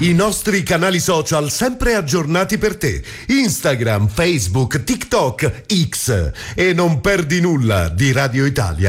I nostri canali social sempre aggiornati per te. Instagram, Facebook, TikTok, X. E non perdi nulla di Radio Italia